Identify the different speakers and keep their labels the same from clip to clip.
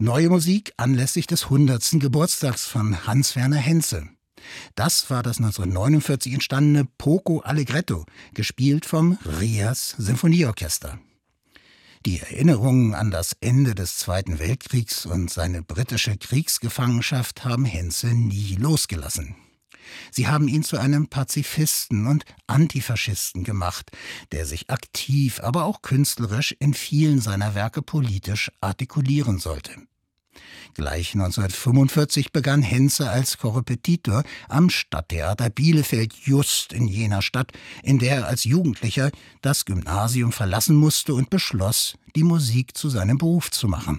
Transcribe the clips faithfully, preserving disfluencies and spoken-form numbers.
Speaker 1: Neue Musik anlässlich des hundertsten Geburtstags von Hans-Werner Henze. Das war das neunzehnhundertneunundvierzig entstandene Poco Allegretto, gespielt vom Rias Sinfonieorchester. Die Erinnerungen an das Ende des Zweiten Weltkriegs und seine britische Kriegsgefangenschaft haben Henze nie losgelassen. Sie haben ihn zu einem Pazifisten und Antifaschisten gemacht, der sich aktiv, aber auch künstlerisch in vielen seiner Werke politisch artikulieren sollte. Gleich neunzehnhundertfünfundvierzig begann Henze als Korrepetitor am Stadttheater Bielefeld, just in jener Stadt, in der er als Jugendlicher das Gymnasium verlassen musste und beschloss, die Musik zu seinem Beruf zu machen.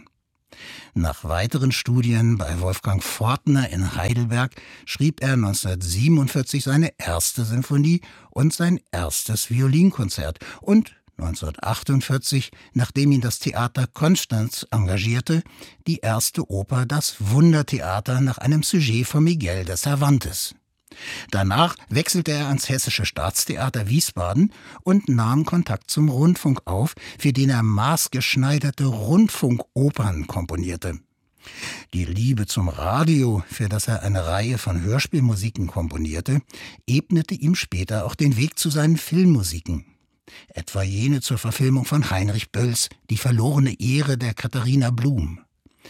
Speaker 1: Nach weiteren Studien bei Wolfgang Fortner in Heidelberg schrieb er neunzehnhundertsiebenundvierzig seine erste Sinfonie und sein erstes Violinkonzert und neunzehnhundertachtundvierzig, nachdem ihn das Theater Konstanz engagierte, die erste Oper Das Wundertheater nach einem Sujet von Miguel de Cervantes. Danach wechselte er ans Hessische Staatstheater Wiesbaden und nahm Kontakt zum Rundfunk auf, für den er maßgeschneiderte Rundfunkopern komponierte. Die Liebe zum Radio, für das er eine Reihe von Hörspielmusiken komponierte, ebnete ihm später auch den Weg zu seinen Filmmusiken. Etwa jene zur Verfilmung von Heinrich Bölls Die verlorene Ehre der Katharina Blum.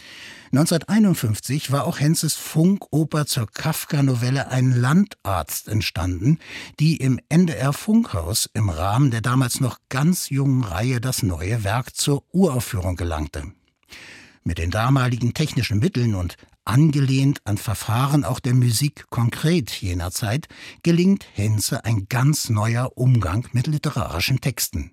Speaker 1: neunzehnhunderteinundfünfzig war auch Henzes Funkoper zur Kafka-Novelle Ein Landarzt entstanden, die im N D R-Funkhaus im Rahmen der damals noch ganz jungen Reihe Das neue Werk zur Uraufführung gelangte. Mit den damaligen technischen Mitteln und angelehnt an Verfahren auch der Musik konkret jener Zeit, gelingt Henze ein ganz neuer Umgang mit literarischen Texten.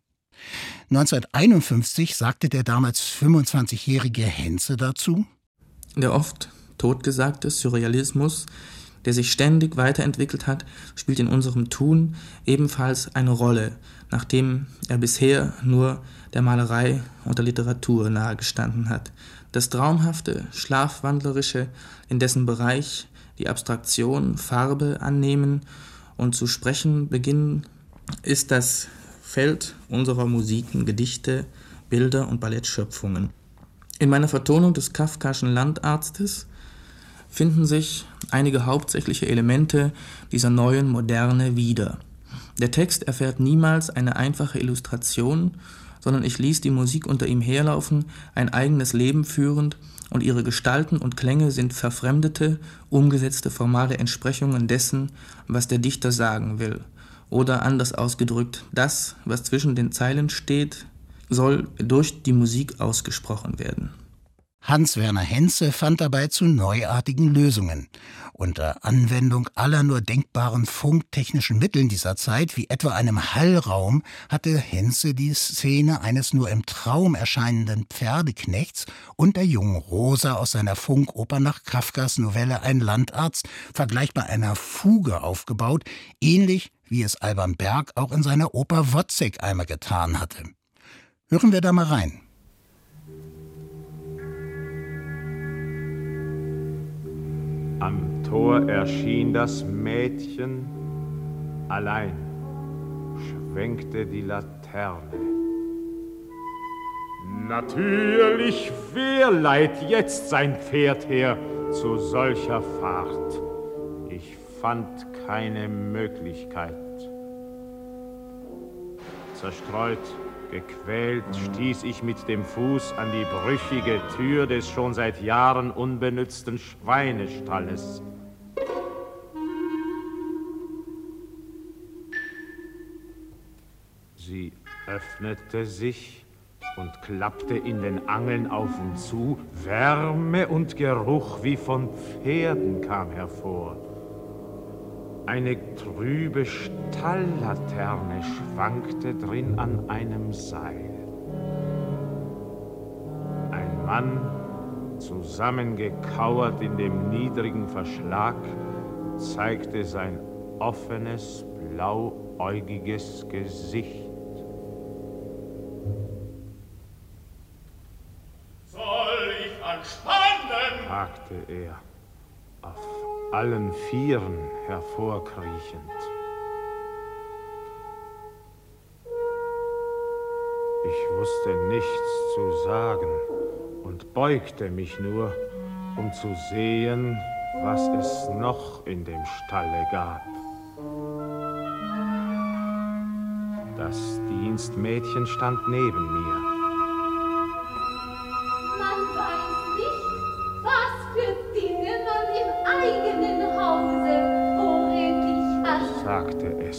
Speaker 1: neunzehnhunderteinundfünfzig sagte der damals fünfundzwanzigjährige Henze dazu:
Speaker 2: Der oft totgesagte Surrealismus, der sich ständig weiterentwickelt hat, spielt in unserem Tun ebenfalls eine Rolle, nachdem er bisher nur der Malerei und der Literatur nahegestanden hat. Das Traumhafte, Schlafwandlerische, in dessen Bereich die Abstraktion Farbe annehmen und zu sprechen beginnen, ist das Feld unserer Musiken, Gedichte, Bilder und Ballettschöpfungen. In meiner Vertonung des Kafkaschen Landarztes finden sich einige hauptsächliche Elemente dieser neuen Moderne wieder. Der Text erfährt niemals eine einfache Illustration, sondern ich ließ die Musik unter ihm herlaufen, ein eigenes Leben führend, und ihre Gestalten und Klänge sind verfremdete, umgesetzte formale Entsprechungen dessen, was der Dichter sagen will. Oder anders ausgedrückt, das, was zwischen den Zeilen steht, soll durch die Musik ausgesprochen werden.
Speaker 1: Hans-Werner Henze fand dabei zu neuartigen Lösungen. Unter Anwendung aller nur denkbaren funktechnischen Mitteln dieser Zeit, wie etwa einem Hallraum, hatte Henze die Szene eines nur im Traum erscheinenden Pferdeknechts und der jungen Rosa aus seiner Funkoper nach Kafkas Novelle Ein Landarzt vergleichbar einer Fuge aufgebaut, ähnlich wie es Alban Berg auch in seiner Oper Wozzeck einmal getan hatte. Hören wir da mal rein.
Speaker 3: Am Tor erschien das Mädchen allein, schwenkte die Laterne. Natürlich, wer leiht jetzt sein Pferd her zu solcher Fahrt? Ich fand keine Möglichkeit. Zerstreut, gequält stieß ich mit dem Fuß an die brüchige Tür des schon seit Jahren unbenützten Schweinestalles. Sie öffnete sich und klappte in den Angeln auf und zu. Wärme und Geruch wie von Pferden kam hervor. Eine trübe Stalllaterne schwankte drin an einem Seil. Ein Mann, zusammengekauert in dem niedrigen Verschlag, zeigte sein offenes, blauäugiges Gesicht.
Speaker 4: Soll ich anspannen?
Speaker 3: Fragte er, auf allen Vieren hervorkriechend. Ich wusste nichts zu sagen, und beugte mich nur, um zu sehen, was es noch in dem Stalle gab. Das Dienstmädchen stand neben mir.
Speaker 5: Man weiß nicht, was für Dinge man im eigenen Hause vorrätig hat,
Speaker 3: sagte es.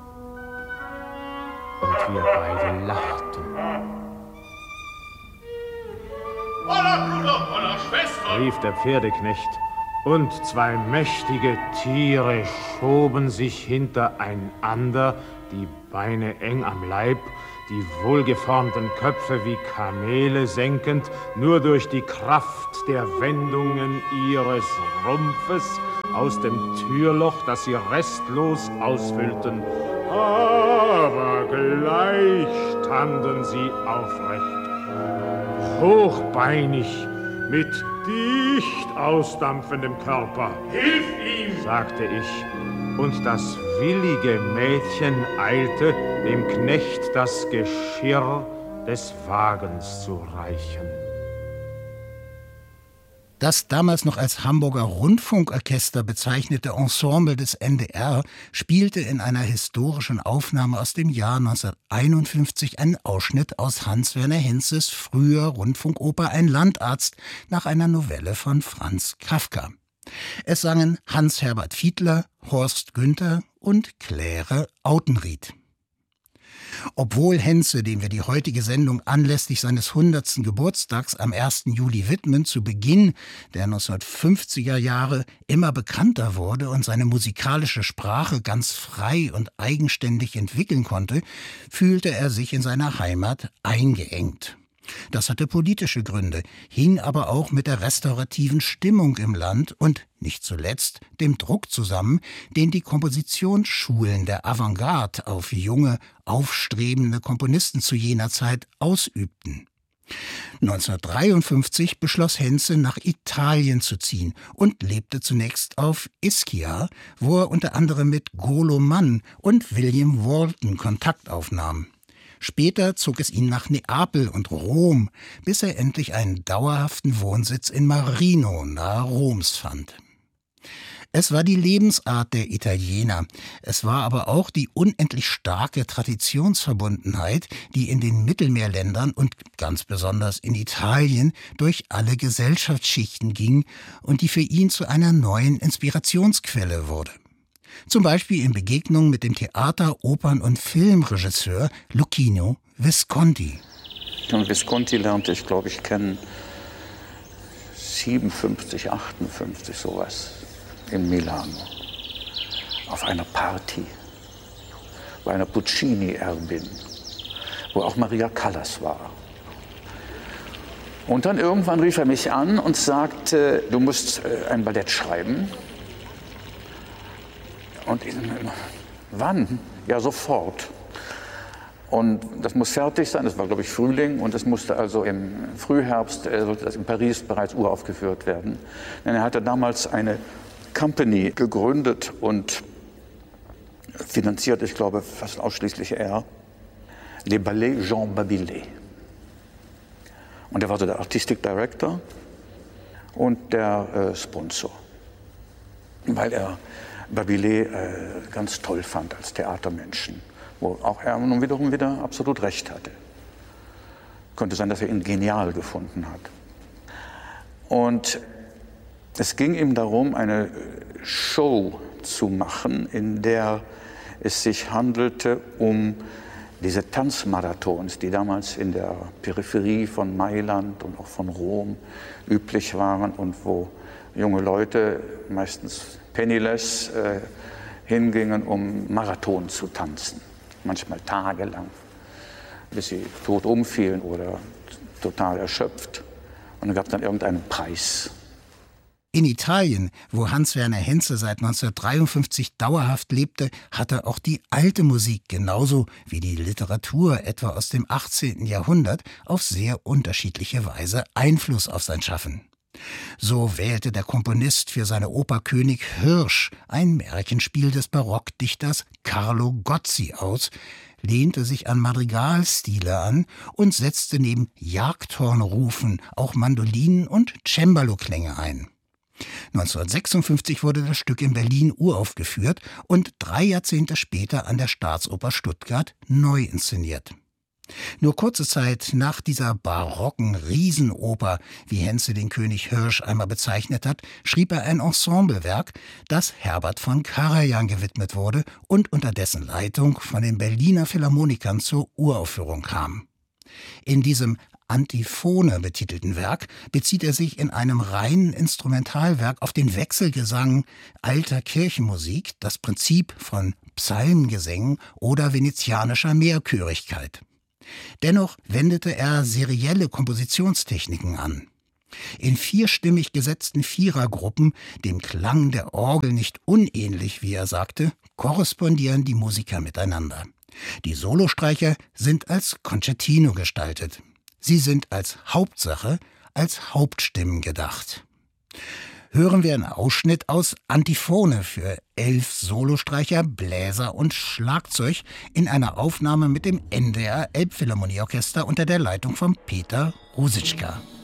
Speaker 3: Und wir beide lachten.
Speaker 4: Holla, Bruder, holla, Schwester!
Speaker 3: Rief der Pferdeknecht, und zwei mächtige Tiere schoben sich hintereinander, die Beine eng am Leib, die wohlgeformten Köpfe wie Kamele senkend, nur durch die Kraft der Wendungen ihres Rumpfes aus dem Türloch, das sie restlos ausfüllten. Aber gleich standen sie aufrecht, hochbeinig, mit dicht ausdampfendem Körper.
Speaker 4: Hilf ihm!
Speaker 3: Sagte ich, und das willige Mädchen eilte, dem Knecht das Geschirr des Wagens zu reichen.
Speaker 1: Das damals noch als Hamburger Rundfunkorchester bezeichnete Ensemble des N D R spielte in einer historischen Aufnahme aus dem Jahr neunzehnhunderteinundfünfzig einen Ausschnitt aus Hans-Werner Henzes früher Rundfunkoper Ein Landarzt nach einer Novelle von Franz Kafka. Es sangen Hans-Herbert Fiedler, Horst Günther und Claire Autenrieth. Obwohl Henze, dem wir die heutige Sendung anlässlich seines hundertsten Geburtstags am ersten Juli widmen, zu Beginn der neunzehnhundertfünfziger Jahre immer bekannter wurde und seine musikalische Sprache ganz frei und eigenständig entwickeln konnte, fühlte er sich in seiner Heimat eingeengt. Das hatte politische Gründe, hing aber auch mit der restaurativen Stimmung im Land und, nicht zuletzt, dem Druck zusammen, den die Kompositionsschulen der Avantgarde auf junge, aufstrebende Komponisten zu jener Zeit ausübten. neunzehnhundertdreiundfünfzig beschloss Henze, nach Italien zu ziehen und lebte zunächst auf Ischia, wo er unter anderem mit Golo Mann und William Walton Kontakt aufnahm. Später zog es ihn nach Neapel und Rom, bis er endlich einen dauerhaften Wohnsitz in Marino nahe Roms fand. Es war die Lebensart der Italiener, es war aber auch die unendlich starke Traditionsverbundenheit, die in den Mittelmeerländern und ganz besonders in Italien durch alle Gesellschaftsschichten ging und die für ihn zu einer neuen Inspirationsquelle wurde. Zum Beispiel in Begegnung mit dem Theater-, Opern- und Filmregisseur Luchino Visconti.
Speaker 6: Und Visconti lernte ich, glaube ich, kennen siebenundfünfzig, achtundfünfzig, sowas, in Milano. Auf einer Party, bei einer Puccini-Erbin, wo auch Maria Callas war. Und dann irgendwann rief er mich an und sagte, du musst ein Ballett schreiben. Und ich, wann? Ja, sofort. Und das muss fertig sein, das war, glaube ich, Frühling, und es musste also im Frühherbst, äh, sollte das in Paris bereits uraufgeführt werden. Denn er hatte damals eine Company gegründet und finanziert, ich glaube, fast ausschließlich er, Les Ballets Jean Babillet. Und er war so der Artistic Director und der äh, Sponsor, weil er Babillet äh, ganz toll fand als Theatermenschen, wo auch er nun wiederum wieder absolut recht hatte. Könnte sein, dass er ihn genial gefunden hat. Und es ging ihm darum, eine Show zu machen, in der es sich handelte um diese Tanzmarathons, die damals in der Peripherie von Mailand und auch von Rom üblich waren und wo junge Leute, meistens penniless, äh, hingingen, um Marathon zu tanzen. Manchmal tagelang, bis sie tot umfielen oder total erschöpft. Und dann gab es dann irgendeinen Preis.
Speaker 1: In Italien, wo Hans-Werner Henze seit neunzehnhundertdreiundfünfzig dauerhaft lebte, hatte auch die alte Musik genauso wie die Literatur etwa aus dem achtzehnten Jahrhundert auf sehr unterschiedliche Weise Einfluss auf sein Schaffen. So wählte der Komponist für seine Oper König Hirsch ein Märchenspiel des Barockdichters Carlo Gozzi aus, lehnte sich an Madrigalstile an und setzte neben Jagdhornrufen auch Mandolinen- und Cembalo-Klänge ein. neunzehnhundertsechsundfünfzig wurde das Stück in Berlin uraufgeführt und drei Jahrzehnte später an der Staatsoper Stuttgart neu inszeniert. Nur kurze Zeit nach dieser barocken Riesenoper, wie Henze den König Hirsch einmal bezeichnet hat, schrieb er ein Ensemblewerk, das Herbert von Karajan gewidmet wurde und unter dessen Leitung von den Berliner Philharmonikern zur Uraufführung kam. In diesem Antiphone betitelten Werk bezieht er sich in einem reinen Instrumentalwerk auf den Wechselgesang alter Kirchenmusik, das Prinzip von Psalmgesängen oder venezianischer Mehrchörigkeit. Dennoch wendete er serielle Kompositionstechniken an. In vierstimmig gesetzten Vierergruppen, dem Klang der Orgel nicht unähnlich, wie er sagte, korrespondieren die Musiker miteinander. Die Solostreicher sind als Concertino gestaltet. Sie sind als Hauptsache, als Hauptstimmen gedacht. Hören wir einen Ausschnitt aus Antiphone für elf Solostreicher, Bläser und Schlagzeug in einer Aufnahme mit dem N D R Elbphilharmonieorchester unter der Leitung von Peter Ruzicka.